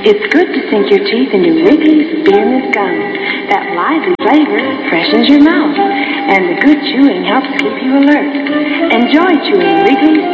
It's good to sink your teeth into Wrigley's Spearmint Gum. That lively flavor freshens your mouth, and the good chewing helps keep you alert. Enjoy chewing Wrigley's